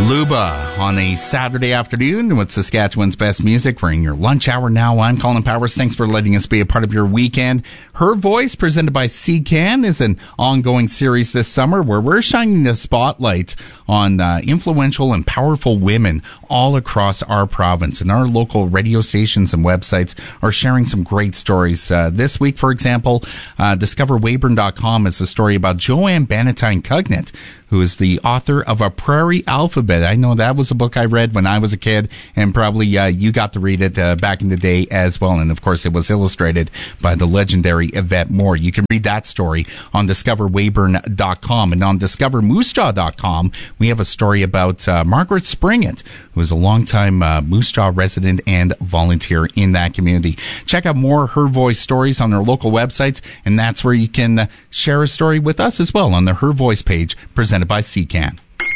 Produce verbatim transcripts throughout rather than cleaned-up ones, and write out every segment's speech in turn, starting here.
Luba on a Saturday afternoon with Saskatchewan's best music. We're in your lunch hour now. I'm Colin Powers. Thanks for letting us be a part of your weekend. Her Voice, presented by C CAN, is an ongoing series this summer where we're shining the spotlight on uh, influential and powerful women all across our province. And our local radio stations and websites are sharing some great stories. Uh, this week, for example, uh, discover weyburn dot com is a story about Joanne Bannatyne Cugnett, who is the author of A Prairie Alphabet. I know that was a book I read when I was a kid, and probably uh, you got to read it uh, back in the day as well. And, of course, it was illustrated by the legendary Yvette Moore. You can read that story on discover weyburn dot com. And on discover moose jaw dot com, we have a story about uh, Margaret Springett, who is a longtime uh, Moose Jaw resident and volunteer in that community. Check out more Her Voice stories on our local websites, and that's where you can uh, share a story with us as well on the Her Voice page presented by C CAN.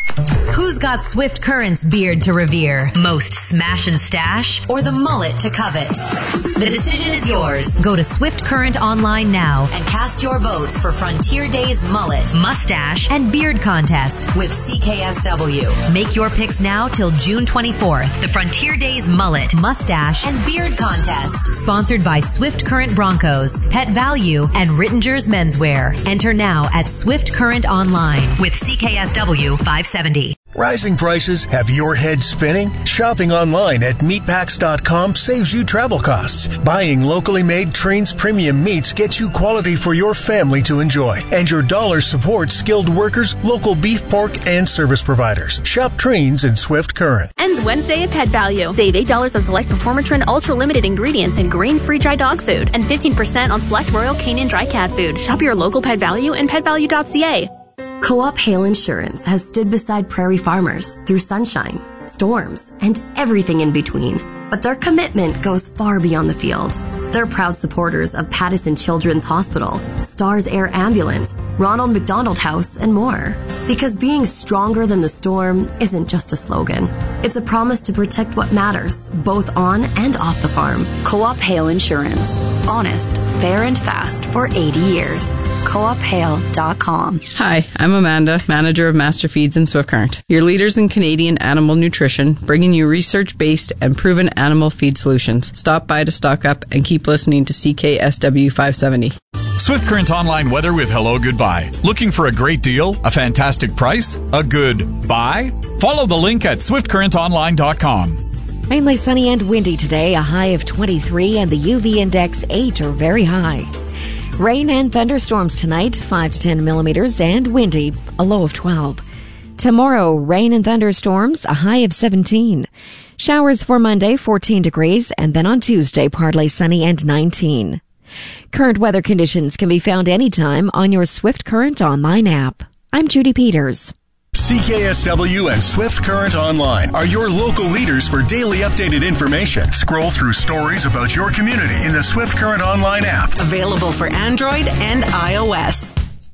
Who's got Swift Current's beard to revere? Most smash and stash or the mullet to covet? The decision is yours. Go to Swift Current online now and cast your votes for Frontier Day's mullet, mustache, and beard contest with C K S W. Make your picks now till June twenty-fourth. The Frontier Day's mullet, mustache, and beard contest. Sponsored by Swift Current Broncos, Pet Value, and Rittinger's Menswear. Enter now at Swift Current Online with C K S W five seventy. Rising prices have your head spinning? Shopping online at meatpacks dot com saves you travel costs. Buying locally made Trains premium meats gets you quality for your family to enjoy. And your dollar supports skilled workers, local beef, pork, and service providers. Shop Trains in Swift Current. Ends Wednesday at Pet Value. Save eight dollars on select Performatrin Ultra Limited ingredients and grain-free dry dog food. And fifteen percent on select Royal Canin dry cat food. Shop your local Pet Value and pet value dot c a. Co-op Hail Insurance has stood beside prairie farmers through sunshine, storms, and everything in between. But their commitment goes far beyond the field. They're proud supporters of Pattison Children's Hospital, Stars Air Ambulance, Ronald McDonald House, and more. Because being stronger than the storm isn't just a slogan. It's a promise to protect what matters, both on and off the farm. Co-op Hail Insurance. Honest, fair, and fast for eighty years. co op hail dot com. Hi, I'm Amanda, manager of Master Feeds in Swift Current, your leaders in Canadian animal nutrition, bringing you research-based and proven animal feed solutions. Stop by to stock up and keep listening to C K S W five seventy. Swift Current online weather with Hello Goodbye. Looking for a great deal? A fantastic price? A good buy? Follow the link at swift current online dot com. Mainly sunny and windy today, a high of twenty-three and the U V index eight or very high. Rain and thunderstorms tonight, five to ten millimeters, and windy, a low of twelve. Tomorrow, rain and thunderstorms, a high of seventeen. Showers for Monday, fourteen degrees, and then on Tuesday, partly sunny and nineteen. Current weather conditions can be found anytime on your Swift Current online app. I'm Judy Peters. C K S W and Swift Current Online are your local leaders for daily updated information. Scroll through stories about your community in the Swift Current Online app. Available for Android and iOS.